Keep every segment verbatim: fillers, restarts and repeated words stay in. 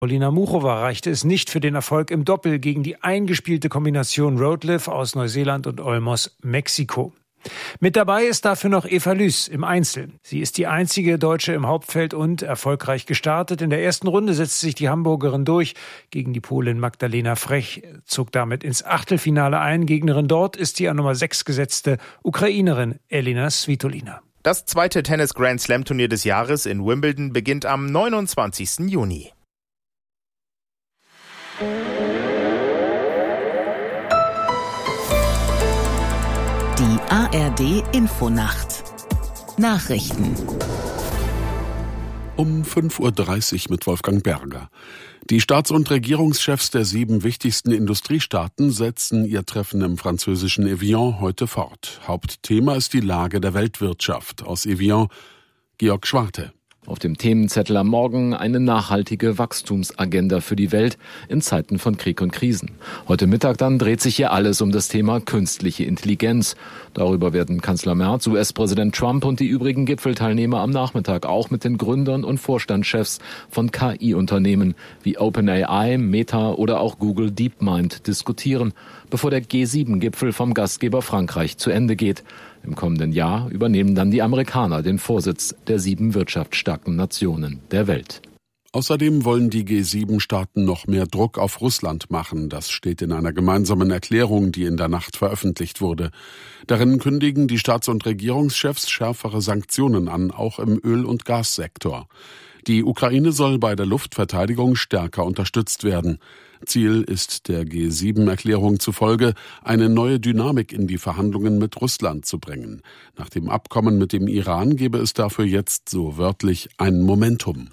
Polina Muchova reichte es nicht für den Erfolg im Doppel gegen die eingespielte Kombination Roetlev aus Neuseeland und Olmos, Mexiko. Mit dabei ist dafür noch Eva Lüß im Einzel. Sie ist die einzige Deutsche im Hauptfeld und erfolgreich gestartet. In der ersten Runde setzte sich die Hamburgerin durch gegen die Polin Magdalena Frech, zog damit ins Achtelfinale ein. Gegnerin dort ist die an Nummer sechs gesetzte Ukrainerin Elina Svitolina. Das zweite Tennis-Grand-Slam-Turnier des Jahres in Wimbledon beginnt am neunundzwanzigsten Juni. Die A R D-Infonacht. Nachrichten. Um fünf Uhr dreißig mit Wolfgang Berger. Die Staats- und Regierungschefs der sieben wichtigsten Industriestaaten setzen ihr Treffen im französischen Evian heute fort. Hauptthema ist die Lage der Weltwirtschaft. Aus Evian, Georg Schwarte. Auf dem Themenzettel am Morgen eine nachhaltige Wachstumsagenda für die Welt in Zeiten von Krieg und Krisen. Heute Mittag dann dreht sich hier alles um das Thema künstliche Intelligenz. Darüber werden Kanzler Merz, U S-Präsident Trump und die übrigen Gipfelteilnehmer am Nachmittag auch mit den Gründern und Vorstandschefs von K I-Unternehmen wie OpenAI, Meta oder auch Google DeepMind diskutieren, bevor der G sieben Gipfel vom Gastgeber Frankreich zu Ende geht. Im kommenden Jahr übernehmen dann die Amerikaner den Vorsitz der sieben wirtschaftsstarken Nationen der Welt. Außerdem wollen die G sieben Staaten noch mehr Druck auf Russland machen. Das steht in einer gemeinsamen Erklärung, die in der Nacht veröffentlicht wurde. Darin kündigen die Staats- und Regierungschefs schärfere Sanktionen an, auch im Öl- und Gassektor. Die Ukraine soll bei der Luftverteidigung stärker unterstützt werden. Ziel ist der G sieben Erklärung zufolge, eine neue Dynamik in die Verhandlungen mit Russland zu bringen. Nach dem Abkommen mit dem Iran gebe es dafür jetzt, so wörtlich, ein Momentum.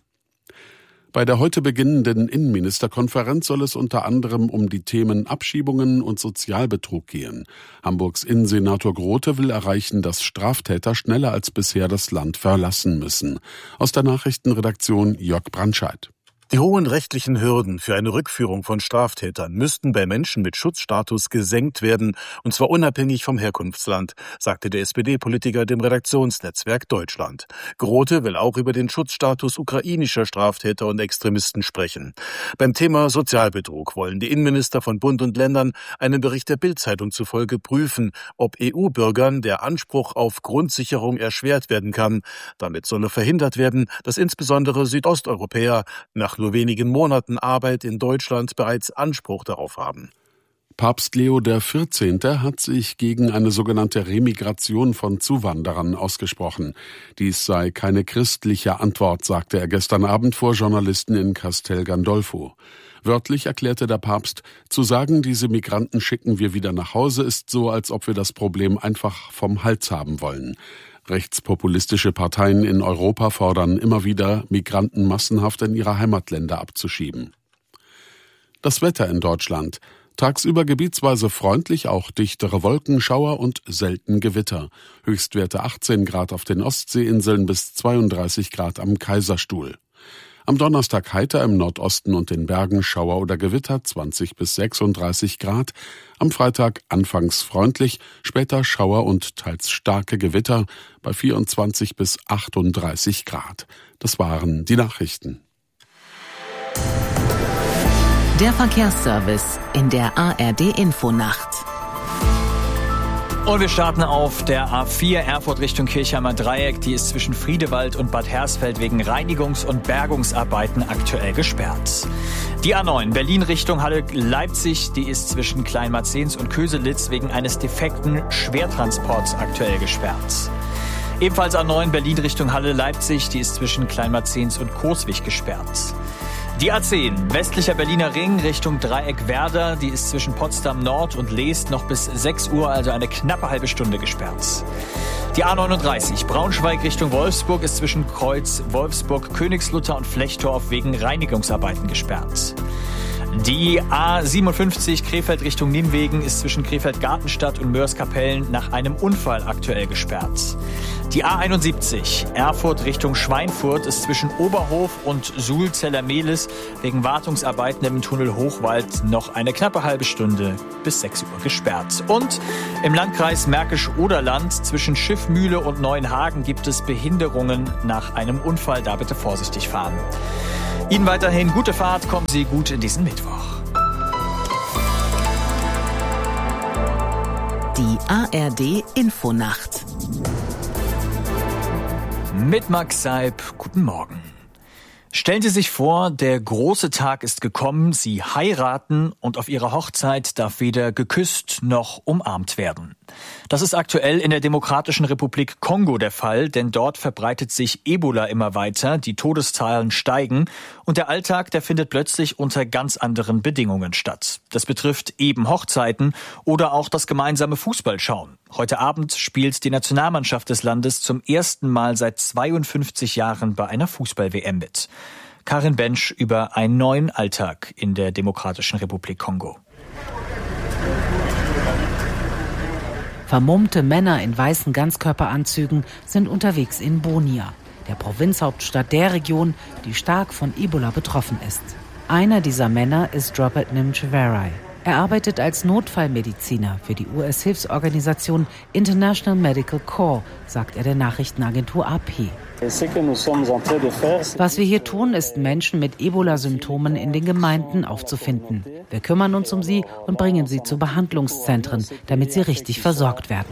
Bei der heute beginnenden Innenministerkonferenz soll es unter anderem um die Themen Abschiebungen und Sozialbetrug gehen. Hamburgs Innensenator Grote will erreichen, dass Straftäter schneller als bisher das Land verlassen müssen. Aus der Nachrichtenredaktion Jörg Brandscheid. Die hohen rechtlichen Hürden für eine Rückführung von Straftätern müssten bei Menschen mit Schutzstatus gesenkt werden, und zwar unabhängig vom Herkunftsland, sagte der S P D-Politiker dem Redaktionsnetzwerk Deutschland. Grote will auch über den Schutzstatus ukrainischer Straftäter und Extremisten sprechen. Beim Thema Sozialbetrug wollen die Innenminister von Bund und Ländern einem Bericht der Bild-Zeitung zufolge prüfen, ob E U-Bürgern der Anspruch auf Grundsicherung erschwert werden kann. Damit solle verhindert werden, dass insbesondere Südosteuropäer nach nur wenigen Monaten Arbeit in Deutschland bereits Anspruch darauf haben. Papst Leo der vierzehnte hat sich gegen eine sogenannte Remigration von Zuwanderern ausgesprochen. Dies sei keine christliche Antwort, sagte er gestern Abend vor Journalisten in Castel Gandolfo. Wörtlich erklärte der Papst, zu sagen, diese Migranten schicken wir wieder nach Hause, ist so, als ob wir das Problem einfach vom Hals haben wollen. Rechtspopulistische Parteien in Europa fordern immer wieder, Migranten massenhaft in ihre Heimatländer abzuschieben. Das Wetter in Deutschland. Tagsüber gebietsweise freundlich, auch dichtere Wolkenschauer und selten Gewitter. Höchstwerte achtzehn Grad auf den Ostseeinseln bis zweiunddreißig Grad am Kaiserstuhl. Am Donnerstag heiter im Nordosten und den Bergen Schauer oder Gewitter zwanzig bis sechsunddreißig Grad. Am Freitag anfangs freundlich, später Schauer und teils starke Gewitter bei vierundzwanzig bis achtunddreißig Grad. Das waren die Nachrichten. Der Verkehrsservice in der A R D-Infonacht. Und wir starten auf der A vier Erfurt Richtung Kirchheimer Dreieck. Die ist zwischen Friedewald und Bad Hersfeld wegen Reinigungs- und Bergungsarbeiten aktuell gesperrt. Die A neun Berlin Richtung Halle Leipzig, die ist zwischen Kleinmarzens und Köselitz wegen eines defekten Schwertransports aktuell gesperrt. Ebenfalls A neun Berlin Richtung Halle Leipzig, die ist zwischen Kleinmarzens und Coswig gesperrt. Die A zehn, westlicher Berliner Ring Richtung Dreieck Werder, die ist zwischen Potsdam Nord und Leest noch bis sechs Uhr, also eine knappe halbe Stunde gesperrt. Die A neununddreißig, Braunschweig Richtung Wolfsburg, ist zwischen Kreuz Wolfsburg, Königslutter und Flechtorf wegen Reinigungsarbeiten gesperrt. Die A siebenundfünfzig Krefeld Richtung Nimwegen ist zwischen Krefeld-Gartenstadt und Mörs-Kapellen nach einem Unfall aktuell gesperrt. Die A einundsiebzig Erfurt Richtung Schweinfurt ist zwischen Oberhof und Suhl-Zellermehlis wegen Wartungsarbeiten im Tunnel Hochwald noch eine knappe halbe Stunde bis sechs Uhr gesperrt. Und im Landkreis Märkisch-Oderland zwischen Schiffmühle und Neuenhagen gibt es Behinderungen nach einem Unfall. Da bitte vorsichtig fahren. Ihnen weiterhin gute Fahrt, kommen Sie gut in diesen Mittwoch. Die A R D Infonacht. Mit Max Seib, guten Morgen. Stellen Sie sich vor, der große Tag ist gekommen, Sie heiraten und auf Ihrer Hochzeit darf weder geküsst noch umarmt werden. Das ist aktuell in der Demokratischen Republik Kongo der Fall, denn dort verbreitet sich Ebola immer weiter, die Todeszahlen steigen und der Alltag, der findet plötzlich unter ganz anderen Bedingungen statt. Das betrifft eben Hochzeiten oder auch das gemeinsame Fußballschauen. Heute Abend spielt die Nationalmannschaft des Landes zum ersten Mal seit zweiundfünfzig Jahren bei einer Fußball-W M mit. Karin Bensch über einen neuen Alltag in der Demokratischen Republik Kongo. Vermummte Männer in weißen Ganzkörperanzügen sind unterwegs in Bunia, der Provinzhauptstadt der Region, die stark von Ebola betroffen ist. Einer dieser Männer ist Robert Nimcheverai. Er arbeitet als Notfallmediziner für die U S-Hilfsorganisation International Medical Corps, sagt er der Nachrichtenagentur A P. Was wir hier tun, ist, Menschen mit Ebola-Symptomen in den Gemeinden aufzufinden. Wir kümmern uns um sie und bringen sie zu Behandlungszentren, damit sie richtig versorgt werden.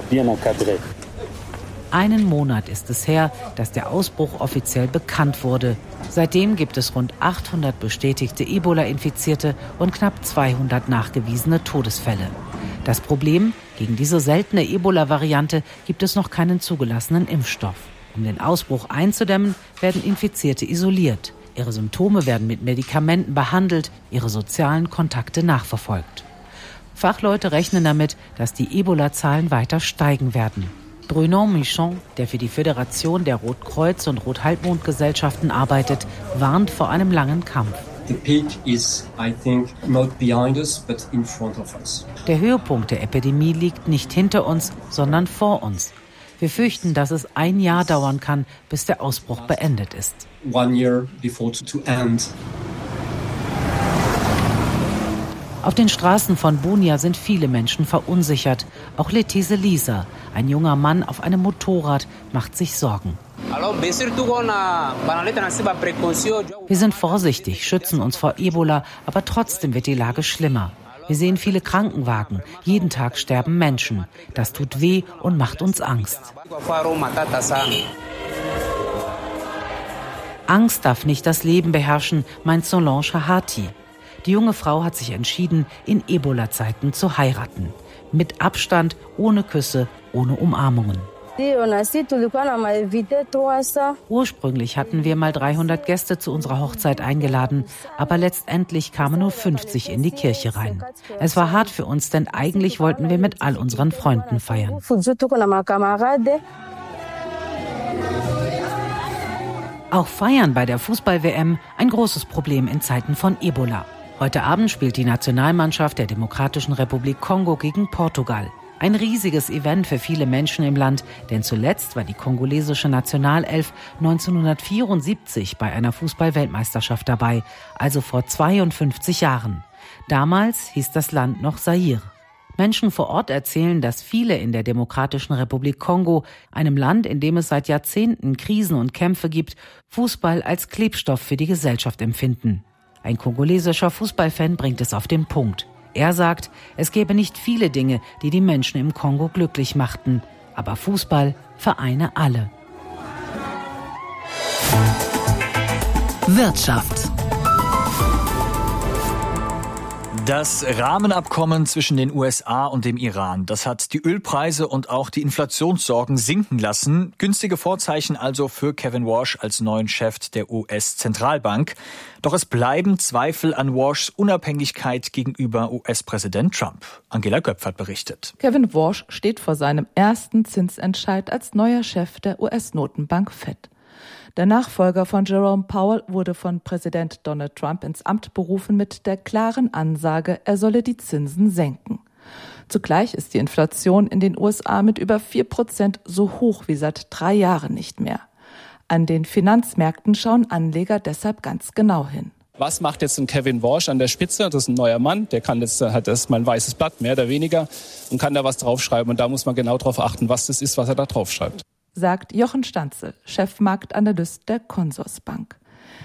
Einen Monat ist es her, dass der Ausbruch offiziell bekannt wurde. Seitdem gibt es rund achthundert bestätigte Ebola-Infizierte und knapp zweihundert nachgewiesene Todesfälle. Das Problem: Gegen diese seltene Ebola-Variante gibt es noch keinen zugelassenen Impfstoff. Um den Ausbruch einzudämmen, werden Infizierte isoliert. Ihre Symptome werden mit Medikamenten behandelt, ihre sozialen Kontakte nachverfolgt. Fachleute rechnen damit, dass die Ebola-Zahlen weiter steigen werden. Bruno Michon, der für die Föderation der Rotkreuz- und Rothalbmondgesellschaften arbeitet, warnt vor einem langen Kampf. Der Höhepunkt der Epidemie liegt nicht hinter uns, sondern vor uns. Wir fürchten, dass es ein Jahr dauern kann, bis der Ausbruch beendet ist. Auf den Straßen von Bunia sind viele Menschen verunsichert. Auch Letise Lisa, ein junger Mann auf einem Motorrad, macht sich Sorgen. Wir sind vorsichtig, schützen uns vor Ebola, aber trotzdem wird die Lage schlimmer. Wir sehen viele Krankenwagen. Jeden Tag sterben Menschen. Das tut weh und macht uns Angst. Angst darf nicht das Leben beherrschen, meint Solange Hahati. Die junge Frau hat sich entschieden, in Ebola-Zeiten zu heiraten. Mit Abstand, ohne Küsse, ohne Umarmungen. Ursprünglich hatten wir mal dreihundert Gäste zu unserer Hochzeit eingeladen, aber letztendlich kamen nur fünfzig in die Kirche rein. Es war hart für uns, denn eigentlich wollten wir mit all unseren Freunden feiern. Auch Feiern bei der Fußball-W M ein großes Problem in Zeiten von Ebola. Heute Abend spielt die Nationalmannschaft der Demokratischen Republik Kongo gegen Portugal. Ein riesiges Event für viele Menschen im Land, denn zuletzt war die kongolesische Nationalelf neunzehnhundertvierundsiebzig bei einer Fußball-Weltmeisterschaft dabei, also vor zweiundfünfzig Jahren. Damals hieß das Land noch Zaire. Menschen vor Ort erzählen, dass viele in der Demokratischen Republik Kongo, einem Land, in dem es seit Jahrzehnten Krisen und Kämpfe gibt, Fußball als Klebstoff für die Gesellschaft empfinden. Ein kongolesischer Fußballfan bringt es auf den Punkt. Er sagt, es gäbe nicht viele Dinge, die die Menschen im Kongo glücklich machten. Aber Fußball vereine alle. Wirtschaft. Das Rahmenabkommen zwischen den U S A und dem Iran, das hat die Ölpreise und auch die Inflationssorgen sinken lassen. Günstige Vorzeichen also für Kevin Warsh als neuen Chef der U S-Zentralbank. Doch es bleiben Zweifel an Warshs Unabhängigkeit gegenüber U S-Präsident Trump. Angela Göpfert berichtet. Kevin Warsh steht vor seinem ersten Zinsentscheid als neuer Chef der U S-Notenbank Fed. Der Nachfolger von Jerome Powell wurde von Präsident Donald Trump ins Amt berufen mit der klaren Ansage, er solle die Zinsen senken. Zugleich ist die Inflation in den U S A mit über vier Prozent so hoch wie seit drei Jahren nicht mehr. An den Finanzmärkten schauen Anleger deshalb ganz genau hin. Was macht jetzt ein Kevin Warsh an der Spitze? Das ist ein neuer Mann, der kann jetzt, hat erstmal ein weißes Blatt, mehr oder weniger, und kann da was draufschreiben. Und da muss man genau darauf achten, was das ist, was er da draufschreibt. Sagt Jochen Stanzel, Chefmarktanalyst der Consorsbank.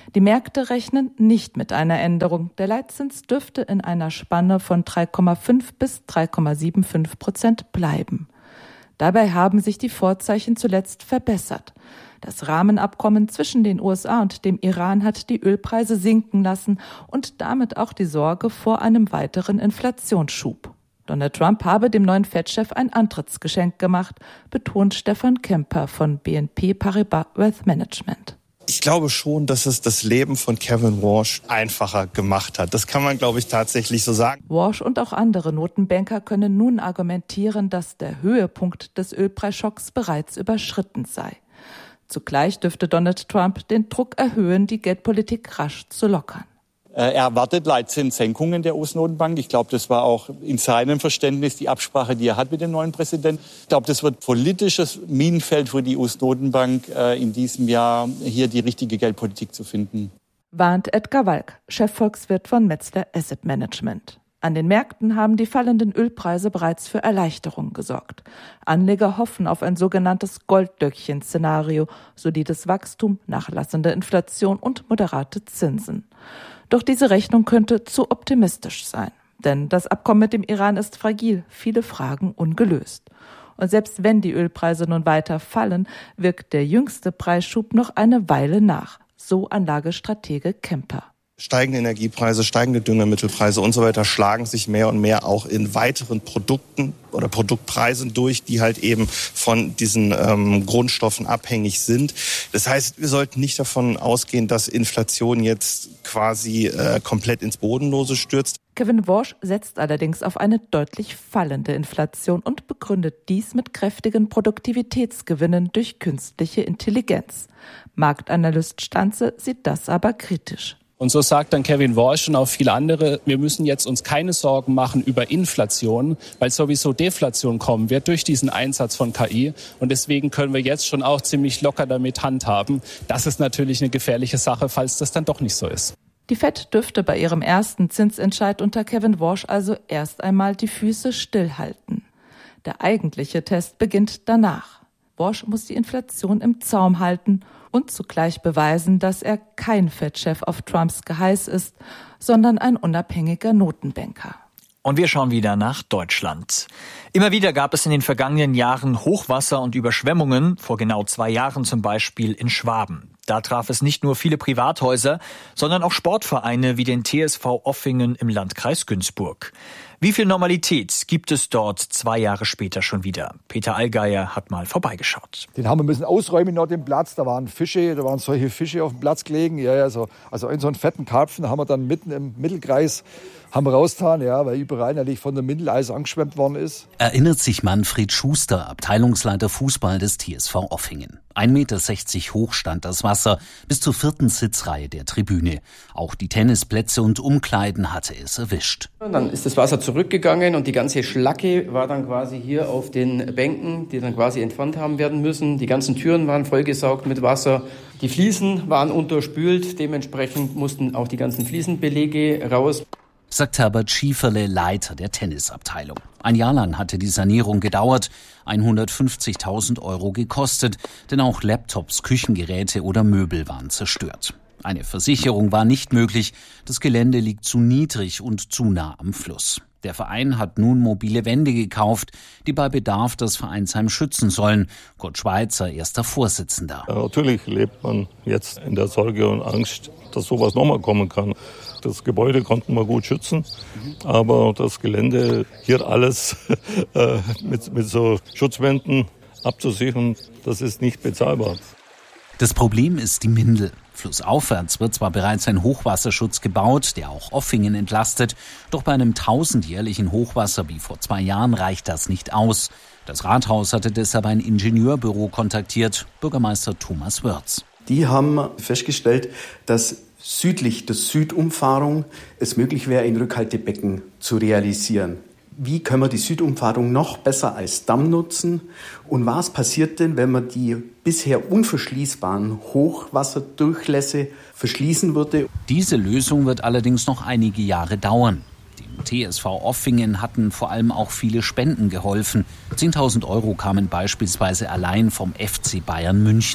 Die Märkte rechnen nicht mit einer Änderung. Der Leitzins dürfte in einer Spanne von drei Komma fünf bis drei Komma fünfundsiebzig Prozent bleiben. Dabei haben sich die Vorzeichen zuletzt verbessert. Das Rahmenabkommen zwischen den U S A und dem Iran hat die Ölpreise sinken lassen und damit auch die Sorge vor einem weiteren Inflationsschub. Donald Trump habe dem neuen Fed-Chef ein Antrittsgeschenk gemacht, betont Stefan Kemper von B N P Paribas Wealth Management. Ich glaube schon, dass es das Leben von Kevin Warsh einfacher gemacht hat. Das kann man, glaube ich, tatsächlich so sagen. Warsh und auch andere Notenbanker können nun argumentieren, dass der Höhepunkt des Ölpreisschocks bereits überschritten sei. Zugleich dürfte Donald Trump den Druck erhöhen, die Geldpolitik rasch zu lockern. Er erwartet Leitzinssenkungen der U S-Notenbank. Ich glaube, das war auch in seinem Verständnis die Absprache, die er hat mit dem neuen Präsidenten. Ich glaube, das wird politisches Minenfeld für die U S-Notenbank in diesem Jahr, hier die richtige Geldpolitik zu finden. Warnt Edgar Walk, Chefvolkswirt von Metzler Asset Management. An den Märkten haben die fallenden Ölpreise bereits für Erleichterung gesorgt. Anleger hoffen auf ein sogenanntes Golddöckchen-Szenario, solides Wachstum, nachlassende Inflation und moderate Zinsen. Doch diese Rechnung könnte zu optimistisch sein. Denn das Abkommen mit dem Iran ist fragil, viele Fragen ungelöst. Und selbst wenn die Ölpreise nun weiter fallen, wirkt der jüngste Preisschub noch eine Weile nach. So Anlagestratege Kemper. Steigende Energiepreise, steigende Düngemittelpreise und so weiter schlagen sich mehr und mehr auch in weiteren Produkten oder Produktpreisen durch, die halt eben von diesen ähm, Grundstoffen abhängig sind. Das heißt, wir sollten nicht davon ausgehen, dass Inflation jetzt quasi äh, komplett ins Bodenlose stürzt. Kevin Warsh setzt allerdings auf eine deutlich fallende Inflation und begründet dies mit kräftigen Produktivitätsgewinnen durch künstliche Intelligenz. Marktanalyst Stanze sieht das aber kritisch. Und so sagt dann Kevin Warsh und auch viele andere, wir müssen jetzt uns keine Sorgen machen über Inflation, weil sowieso Deflation kommen wird durch diesen Einsatz von K I. Und deswegen können wir jetzt schon auch ziemlich locker damit handhaben. Das ist natürlich eine gefährliche Sache, falls das dann doch nicht so ist. Die Fed dürfte bei ihrem ersten Zinsentscheid unter Kevin Warsh also erst einmal die Füße stillhalten. Der eigentliche Test beginnt danach. Warsh muss die Inflation im Zaum halten und zugleich beweisen, dass er kein Fed-Chef auf Trumps Geheiß ist, sondern ein unabhängiger Notenbanker. Und wir schauen wieder nach Deutschland. Immer wieder gab es in den vergangenen Jahren Hochwasser und Überschwemmungen, vor genau zwei Jahren zum Beispiel in Schwaben. Da traf es nicht nur viele Privathäuser, sondern auch Sportvereine wie den T S V Offingen im Landkreis Günzburg. Wie viel Normalität gibt es dort zwei Jahre später schon wieder? Peter Allgeier hat mal vorbeigeschaut. Den haben wir müssen ausräumen nach dem Platz. Da waren Fische, da waren solche Fische auf dem Platz gelegen. Ja, ja, so, also in so einen fetten Karpfen haben wir dann mitten im Mittelkreis haben wir rausgetan, ja, weil überall natürlich von der Mitteleis angeschwemmt worden ist. Erinnert sich Manfred Schuster, Abteilungsleiter Fußball des T S V Offingen. ein Meter sechzig hoch stand das Wasser bis zur vierten Sitzreihe der Tribüne. Auch die Tennisplätze und Umkleiden hatte es erwischt. Dann ist das Wasser zurückgegangen und die ganze Schlacke war dann quasi hier auf den Bänken, die dann quasi entfernt haben werden müssen. Die ganzen Türen waren vollgesaugt mit Wasser. Die Fliesen waren unterspült, dementsprechend mussten auch die ganzen Fliesenbelege raus. Sagt Herbert Schieferle, Leiter der Tennisabteilung. Ein Jahr lang hatte die Sanierung gedauert, hundertfünfzigtausend Euro gekostet, denn auch Laptops, Küchengeräte oder Möbel waren zerstört. Eine Versicherung war nicht möglich, das Gelände liegt zu niedrig und zu nah am Fluss. Der Verein hat nun mobile Wände gekauft, die bei Bedarf das Vereinsheim schützen sollen. Kurt Schweizer, erster Vorsitzender. Ja, natürlich lebt man jetzt in der Sorge und Angst, dass sowas nochmal kommen kann. Das Gebäude konnten wir gut schützen, aber das Gelände, hier alles äh, mit, mit so Schutzwänden abzusichern, das ist nicht bezahlbar. Das Problem ist die Mindel. Flussaufwärts wird zwar bereits ein Hochwasserschutz gebaut, der auch Offingen entlastet, doch bei einem tausendjährlichen Hochwasser wie vor zwei Jahren reicht das nicht aus. Das Rathaus hatte deshalb ein Ingenieurbüro kontaktiert, Bürgermeister Thomas Wörz. Die haben festgestellt, dass südlich der Südumfahrung es möglich wäre, ein Rückhaltebecken zu realisieren. Wie können wir die Südumfahrung noch besser als Damm nutzen? Und was passiert denn, wenn man die bisher unverschließbaren Hochwasserdurchlässe verschließen würde? Diese Lösung wird allerdings noch einige Jahre dauern. Dem T S V Offingen hatten vor allem auch viele Spenden geholfen. zehntausend Euro kamen beispielsweise allein vom F C Bayern München.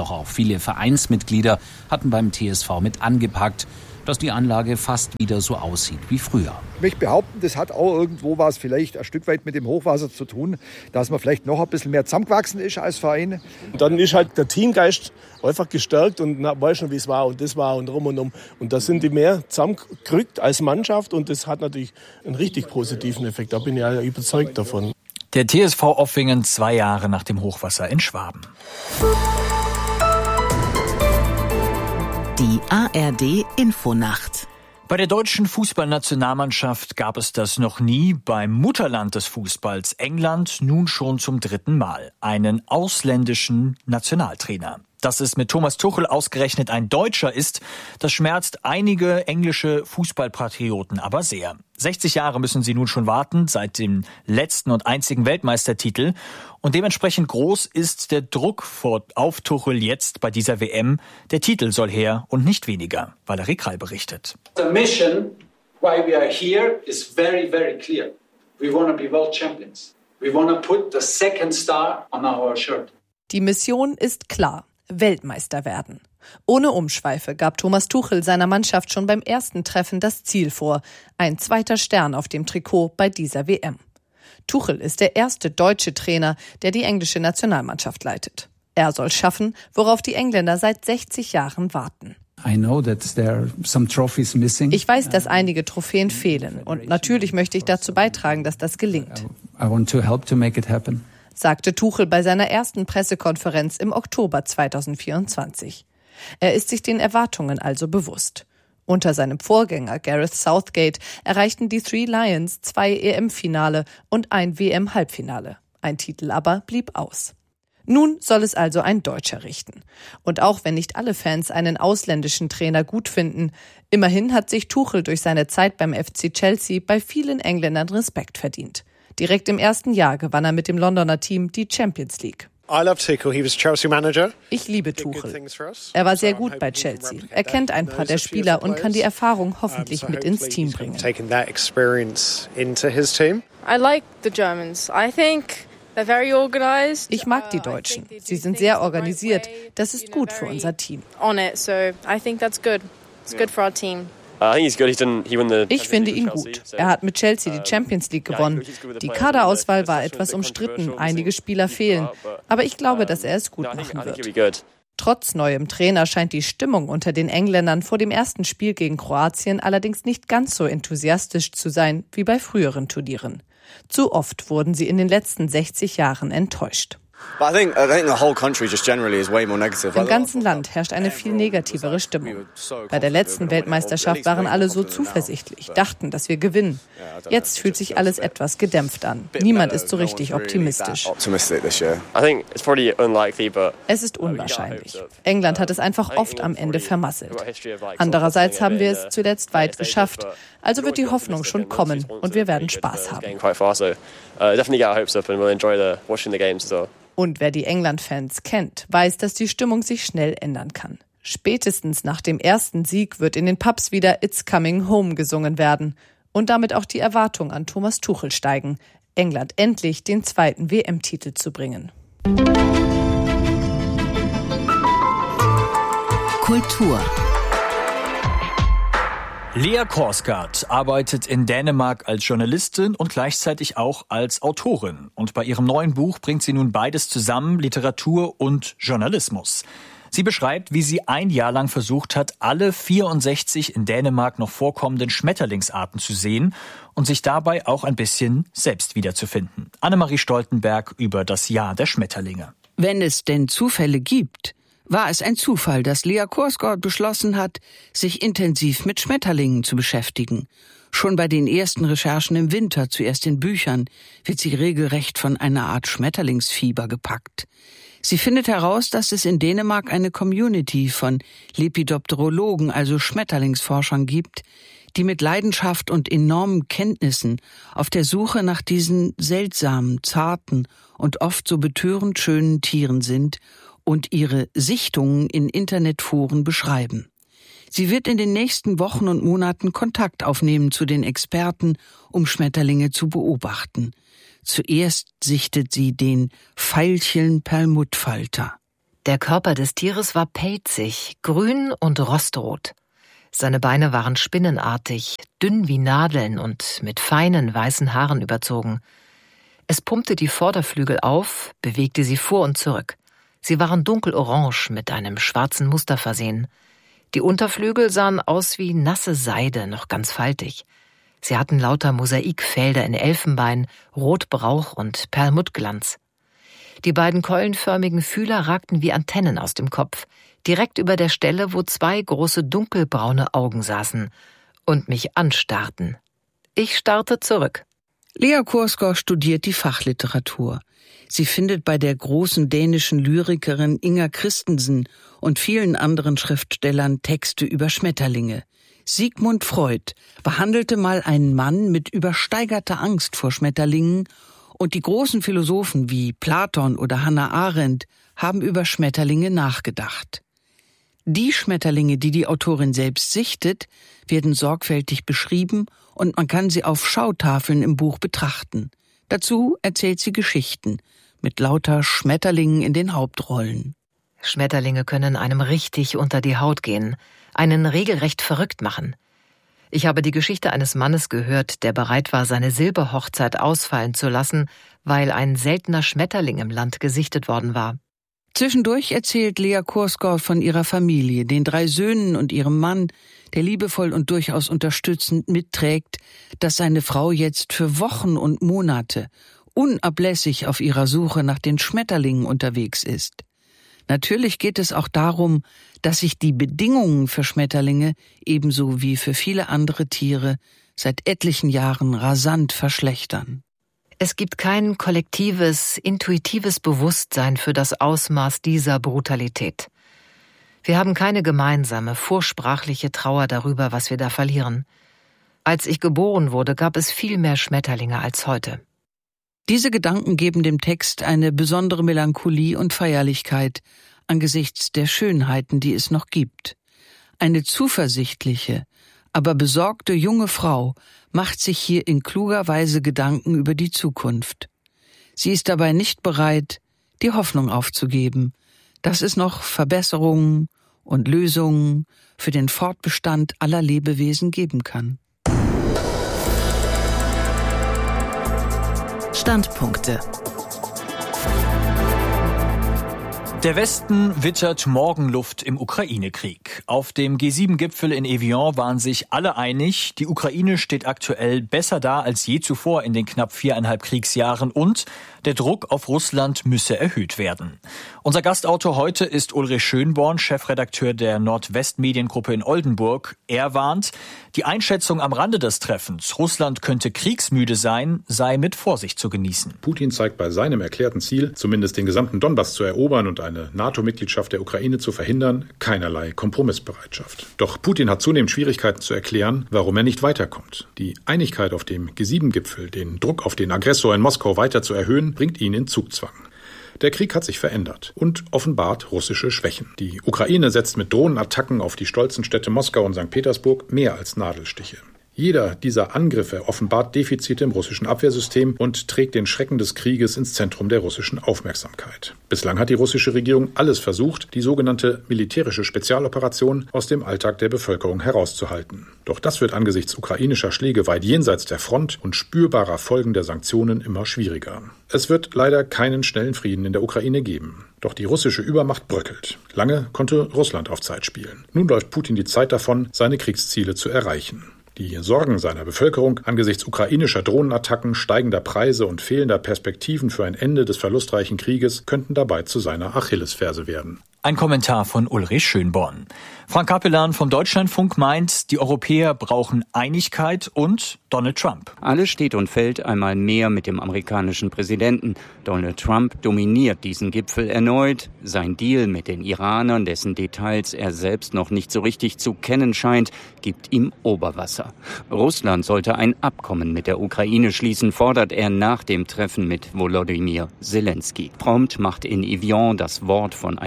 Doch auch viele Vereinsmitglieder hatten beim T S V mit angepackt, dass die Anlage fast wieder so aussieht wie früher. Ich möchte behaupten, das hat auch irgendwo was vielleicht ein Stück weit mit dem Hochwasser zu tun, dass man vielleicht noch ein bisschen mehr zusammengewachsen ist als Verein. Dann ist halt der Teamgeist einfach gestärkt und na, weiß schon, wie es war und das war und rum und um. Und da sind die mehr zusammengerückt als Mannschaft und das hat natürlich einen richtig positiven Effekt. Da bin ich ja überzeugt davon. Der T S V Offingen zwei Jahre nach dem Hochwasser in Schwaben. Die A R D-Infonacht. Bei der deutschen Fußballnationalmannschaft gab es das noch nie, beim Mutterland des Fußballs England nun schon zum dritten Mal, einen ausländischen Nationaltrainer. Dass es mit Thomas Tuchel ausgerechnet ein Deutscher ist, das schmerzt einige englische Fußballpatrioten aber sehr. sechzig Jahre müssen sie nun schon warten, seit dem letzten und einzigen Weltmeistertitel. Und dementsprechend groß ist der Druck auf Tuchel jetzt bei dieser W M. Der Titel soll her und nicht weniger. Valerie Krall berichtet. The mission why we are here is very, very clear. We want to be world champions. We want to put the second star on our shirt. Die Mission ist klar. Weltmeister werden. Ohne Umschweife gab Thomas Tuchel seiner Mannschaft schon beim ersten Treffen das Ziel vor. Ein zweiter Stern auf dem Trikot bei dieser W M. Tuchel ist der erste deutsche Trainer, der die englische Nationalmannschaft leitet. Er soll schaffen, worauf die Engländer seit sechzig Jahren warten. I know that there are some trophies missing. Ich weiß, dass einige Trophäen fehlen und natürlich möchte ich dazu beitragen, dass das gelingt. I want to help to make it happen. Sagte Tuchel bei seiner ersten Pressekonferenz im Oktober zweitausendvierundzwanzig. Er ist sich den Erwartungen also bewusst. Unter seinem Vorgänger Gareth Southgate erreichten die Three Lions zwei E M-Finale und ein W M-Halbfinale. Ein Titel aber blieb aus. Nun soll es also ein Deutscher richten. Und auch wenn nicht alle Fans einen ausländischen Trainer gut finden, immerhin hat sich Tuchel durch seine Zeit beim F C Chelsea bei vielen Engländern Respekt verdient. Direkt im ersten Jahr gewann er mit dem Londoner Team die Champions League. Ich liebe Tuchel. Er war sehr gut bei Chelsea. Er kennt ein paar der Spieler und kann die Erfahrung hoffentlich mit ins Team bringen. Ich mag die Deutschen. Sie sind sehr organisiert. Das ist gut für unser Team. Ich finde ihn gut. Er hat mit Chelsea die Champions League gewonnen. Die Kaderauswahl war etwas umstritten. Einige Spieler fehlen. Aber ich glaube, dass er es gut machen wird. Trotz neuem Trainer scheint die Stimmung unter den Engländern vor dem ersten Spiel gegen Kroatien allerdings nicht ganz so enthusiastisch zu sein wie bei früheren Turnieren. Zu oft wurden sie in den letzten sechzig Jahren enttäuscht. Im ganzen Land herrscht eine viel negativere Stimmung. Bei der letzten Weltmeisterschaft waren alle so zuversichtlich, dachten, dass wir gewinnen. Jetzt fühlt sich alles etwas gedämpft an. Niemand ist so richtig optimistisch. Es ist unwahrscheinlich. England hat es einfach oft am Ende vermasselt. Andererseits haben wir es zuletzt weit geschafft. Also wird die Hoffnung schon kommen und wir werden Spaß haben. Und wer die England-Fans kennt, weiß, dass die Stimmung sich schnell ändern kann. Spätestens nach dem ersten Sieg wird in den Pubs wieder It's Coming Home gesungen werden. Und damit auch die Erwartung an Thomas Tuchel steigen, England endlich den zweiten W M-Titel zu bringen. Kultur. Lea Korsgaard arbeitet in Dänemark als Journalistin und gleichzeitig auch als Autorin. Und bei ihrem neuen Buch bringt sie nun beides zusammen, Literatur und Journalismus. Sie beschreibt, wie sie ein Jahr lang versucht hat, alle vierundsechzig in Dänemark noch vorkommenden Schmetterlingsarten zu sehen und sich dabei auch ein bisschen selbst wiederzufinden. Annemarie Stoltenberg über das Jahr der Schmetterlinge. Wenn es denn Zufälle gibt, war es ein Zufall, dass Lea Korsgaard beschlossen hat, sich intensiv mit Schmetterlingen zu beschäftigen. Schon bei den ersten Recherchen im Winter, zuerst in Büchern, wird sie regelrecht von einer Art Schmetterlingsfieber gepackt. Sie findet heraus, dass es in Dänemark eine Community von Lepidopterologen, also Schmetterlingsforschern gibt, die mit Leidenschaft und enormen Kenntnissen auf der Suche nach diesen seltsamen, zarten und oft so betörend schönen Tieren sind und ihre Sichtungen in Internetforen beschreiben. Sie wird in den nächsten Wochen und Monaten Kontakt aufnehmen zu den Experten, um Schmetterlinge zu beobachten. Zuerst sichtet sie den Veilchen-Perlmuttfalter. Der Körper des Tieres war pelzig, grün und rostrot. Seine Beine waren spinnenartig, dünn wie Nadeln und mit feinen weißen Haaren überzogen. Es pumpte die Vorderflügel auf, bewegte sie vor und zurück. Sie waren dunkelorange mit einem schwarzen Muster versehen. Die Unterflügel sahen aus wie nasse Seide, noch ganz faltig. Sie hatten lauter Mosaikfelder in Elfenbein, Rotbrauch und Perlmuttglanz. Die beiden keulenförmigen Fühler ragten wie Antennen aus dem Kopf, direkt über der Stelle, wo zwei große dunkelbraune Augen saßen und mich anstarrten. Ich starrte zurück. Lea Korsgaard studiert die Fachliteratur. Sie findet bei der großen dänischen Lyrikerin Inger Christensen und vielen anderen Schriftstellern Texte über Schmetterlinge. Sigmund Freud behandelte mal einen Mann mit übersteigerter Angst vor Schmetterlingen, und die großen Philosophen wie Platon oder Hannah Arendt haben über Schmetterlinge nachgedacht. Die Schmetterlinge, die die Autorin selbst sichtet, werden sorgfältig beschrieben und man kann sie auf Schautafeln im Buch betrachten. Dazu erzählt sie Geschichten mit lauter Schmetterlingen in den Hauptrollen. Schmetterlinge können einem richtig unter die Haut gehen, einen regelrecht verrückt machen. Ich habe die Geschichte eines Mannes gehört, der bereit war, seine Silberhochzeit ausfallen zu lassen, weil ein seltener Schmetterling im Land gesichtet worden war. Zwischendurch erzählt Lea Korsgaard von ihrer Familie, den drei Söhnen und ihrem Mann, der liebevoll und durchaus unterstützend mitträgt, dass seine Frau jetzt für Wochen und Monate unablässig auf ihrer Suche nach den Schmetterlingen unterwegs ist. Natürlich geht es auch darum, dass sich die Bedingungen für Schmetterlinge ebenso wie für viele andere Tiere seit etlichen Jahren rasant verschlechtern. Es gibt kein kollektives, intuitives Bewusstsein für das Ausmaß dieser Brutalität. Wir haben keine gemeinsame, vorsprachliche Trauer darüber, was wir da verlieren. Als ich geboren wurde, gab es viel mehr Schmetterlinge als heute. Diese Gedanken geben dem Text eine besondere Melancholie und Feierlichkeit angesichts der Schönheiten, die es noch gibt. Eine zuversichtliche, aber besorgte junge Frau macht sich hier in kluger Weise Gedanken über die Zukunft. Sie ist dabei nicht bereit, die Hoffnung aufzugeben, dass es noch Verbesserungen und Lösungen für den Fortbestand aller Lebewesen geben kann. Standpunkte. Der Westen wittert Morgenluft im Ukraine-Krieg. Auf dem G sieben Gipfel in Evian waren sich alle einig, die Ukraine steht aktuell besser da als je zuvor in den knapp viereinhalb Kriegsjahren und der Druck auf Russland müsse erhöht werden. Unser Gastautor heute ist Ulrich Schönborn, Chefredakteur der Nordwest-Mediengruppe in Oldenburg. Er warnt, die Einschätzung am Rande des Treffens, Russland könnte kriegsmüde sein, sei mit Vorsicht zu genießen. Putin zeigt bei seinem erklärten Ziel, zumindest den gesamten Donbass zu erobern und eine NATO-Mitgliedschaft der Ukraine zu verhindern, keinerlei Kompromissbereitschaft. Doch Putin hat zunehmend Schwierigkeiten zu erklären, warum er nicht weiterkommt. Die Einigkeit auf dem G sieben Gipfel, den Druck auf den Aggressor in Moskau weiter zu erhöhen, bringt ihn in Zugzwang. Der Krieg hat sich verändert und offenbart russische Schwächen. Die Ukraine setzt mit Drohnenattacken auf die stolzen Städte Moskau und Sankt Petersburg mehr als Nadelstiche. Jeder dieser Angriffe offenbart Defizite im russischen Abwehrsystem und trägt den Schrecken des Krieges ins Zentrum der russischen Aufmerksamkeit. Bislang hat die russische Regierung alles versucht, die sogenannte militärische Spezialoperation aus dem Alltag der Bevölkerung herauszuhalten. Doch das wird angesichts ukrainischer Schläge weit jenseits der Front und spürbarer Folgen der Sanktionen immer schwieriger. Es wird leider keinen schnellen Frieden in der Ukraine geben. Doch die russische Übermacht bröckelt. Lange konnte Russland auf Zeit spielen. Nun läuft Putin die Zeit davon, seine Kriegsziele zu erreichen. Die Sorgen seiner Bevölkerung angesichts ukrainischer Drohnenattacken, steigender Preise und fehlender Perspektiven für ein Ende des verlustreichen Krieges könnten dabei zu seiner Achillesferse werden. Ein Kommentar von Ulrich Schönborn. Frank Capellan vom Deutschlandfunk meint, die Europäer brauchen Einigkeit und Donald Trump. Alles steht und fällt einmal mehr mit dem amerikanischen Präsidenten. Donald Trump dominiert diesen Gipfel erneut. Sein Deal mit den Iranern, dessen Details er selbst noch nicht so richtig zu kennen scheint, gibt ihm Oberwasser. Russland sollte ein Abkommen mit der Ukraine schließen, fordert er nach dem Treffen mit Volodymyr Zelensky. Prompt macht in Evian das Wort von einer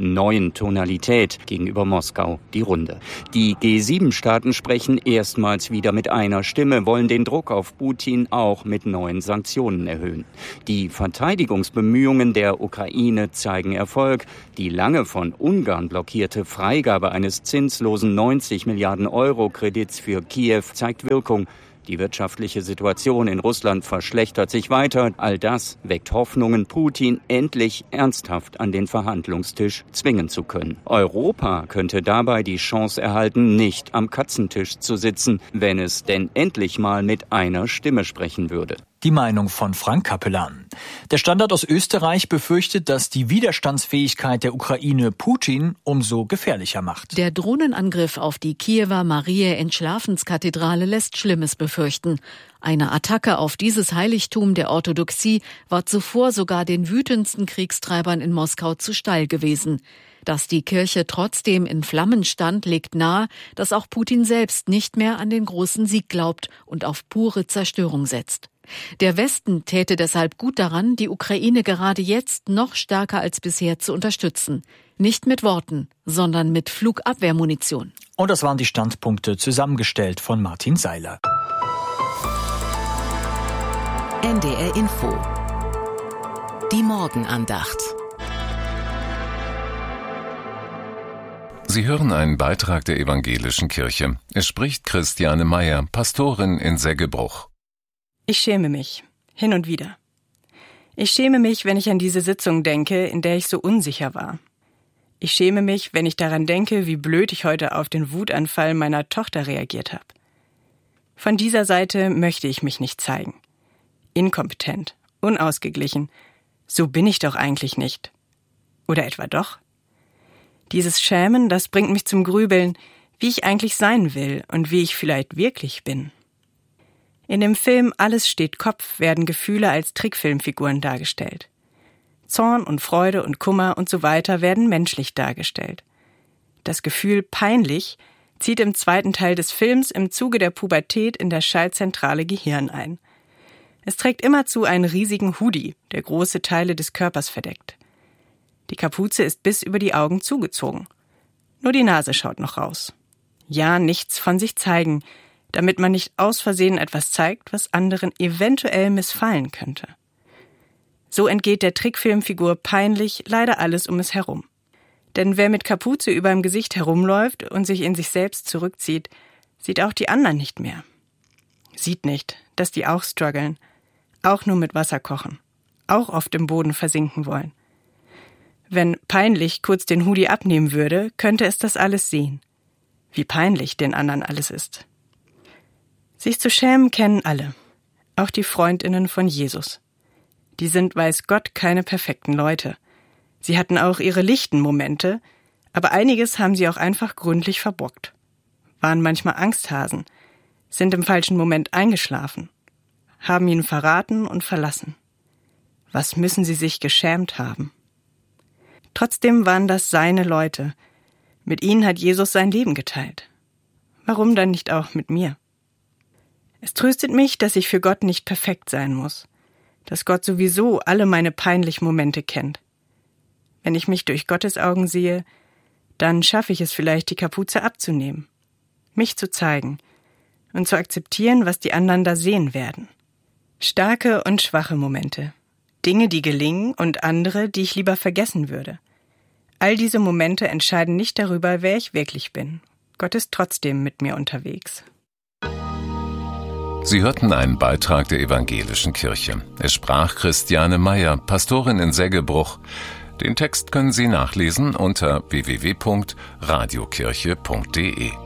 neuen Tonalität gegenüber Moskau die Runde. Die G sieben Staaten sprechen erstmals wieder mit einer Stimme, wollen den Druck auf Putin auch mit neuen Sanktionen erhöhen. Die Verteidigungsbemühungen der Ukraine zeigen Erfolg. Die lange von Ungarn blockierte Freigabe eines zinslosen neunzig Milliarden Euro Kredits für Kiew zeigt Wirkung. Die wirtschaftliche Situation in Russland verschlechtert sich weiter. All das weckt Hoffnungen, Putin endlich ernsthaft an den Verhandlungstisch zwingen zu können. Europa könnte dabei die Chance erhalten, nicht am Katzentisch zu sitzen, wenn es denn endlich mal mit einer Stimme sprechen würde. Die Meinung von Frank Kappelan. Der Standard aus Österreich befürchtet, dass die Widerstandsfähigkeit der Ukraine Putin umso gefährlicher macht. Der Drohnenangriff auf die Kiewer Mariä-Entschlafenskathedrale lässt Schlimmes befürchten. Eine Attacke auf dieses Heiligtum der Orthodoxie war zuvor sogar den wütendsten Kriegstreibern in Moskau zu steil gewesen. Dass die Kirche trotzdem in Flammen stand, legt nahe, dass auch Putin selbst nicht mehr an den großen Sieg glaubt und auf pure Zerstörung setzt. Der Westen täte deshalb gut daran, die Ukraine gerade jetzt noch stärker als bisher zu unterstützen. Nicht mit Worten, sondern mit Flugabwehrmunition. Und das waren die Standpunkte, zusammengestellt von Martin Seiler. N D R Info. Die Morgenandacht. Sie hören einen Beitrag der Evangelischen Kirche. Es spricht Christiane Meyer, Pastorin in Seggebruch. Ich schäme mich, hin und wieder. Ich schäme mich, wenn ich an diese Sitzung denke, in der ich so unsicher war. Ich schäme mich, wenn ich daran denke, wie blöd ich heute auf den Wutanfall meiner Tochter reagiert habe. Von dieser Seite möchte ich mich nicht zeigen. Inkompetent, unausgeglichen. So bin ich doch eigentlich nicht. Oder etwa doch? Dieses Schämen, das bringt mich zum Grübeln, wie ich eigentlich sein will und wie ich vielleicht wirklich bin. In dem Film Alles steht Kopf werden Gefühle als Trickfilmfiguren dargestellt. Zorn und Freude und Kummer und so weiter werden menschlich dargestellt. Das Gefühl peinlich zieht im zweiten Teil des Films im Zuge der Pubertät in das schaltzentrale Gehirn ein. Es trägt immerzu einen riesigen Hoodie, der große Teile des Körpers verdeckt. Die Kapuze ist bis über die Augen zugezogen. Nur die Nase schaut noch raus. Ja, nichts von sich zeigen, damit man nicht aus Versehen etwas zeigt, was anderen eventuell missfallen könnte. So entgeht der Trickfilmfigur peinlich leider alles um es herum. Denn wer mit Kapuze über dem Gesicht herumläuft und sich in sich selbst zurückzieht, sieht auch die anderen nicht mehr. Sieht nicht, dass die auch strugglen, auch nur mit Wasser kochen, auch oft im Boden versinken wollen. Wenn peinlich kurz den Hoodie abnehmen würde, könnte es das alles sehen. Wie peinlich den anderen alles ist. Sich zu schämen kennen alle, auch die Freundinnen von Jesus. Die sind, weiß Gott, keine perfekten Leute. Sie hatten auch ihre lichten Momente, aber einiges haben sie auch einfach gründlich verbockt. Waren manchmal Angsthasen, sind im falschen Moment eingeschlafen, haben ihn verraten und verlassen. Was müssen sie sich geschämt haben? Trotzdem waren das seine Leute. Mit ihnen hat Jesus sein Leben geteilt. Warum dann nicht auch mit mir? Es tröstet mich, dass ich für Gott nicht perfekt sein muss, dass Gott sowieso alle meine peinlichen Momente kennt. Wenn ich mich durch Gottes Augen sehe, dann schaffe ich es vielleicht, die Kapuze abzunehmen, mich zu zeigen und zu akzeptieren, was die anderen da sehen werden. Starke und schwache Momente, Dinge, die gelingen und andere, die ich lieber vergessen würde. All diese Momente entscheiden nicht darüber, wer ich wirklich bin. Gott ist trotzdem mit mir unterwegs. Sie hörten einen Beitrag der Evangelischen Kirche. Es sprach Christiane Meyer, Pastorin in Seggebruch. Den Text können Sie nachlesen unter w w w punkt radiokirche punkt d e.